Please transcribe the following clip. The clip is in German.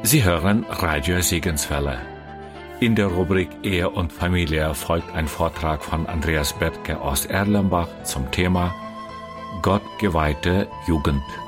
Sie hören Radio Segenswelle. In der Rubrik Ehe und Familie folgt ein Vortrag von Andreas Bethke aus Erlenbach zum Thema Gott geweihte Jugend.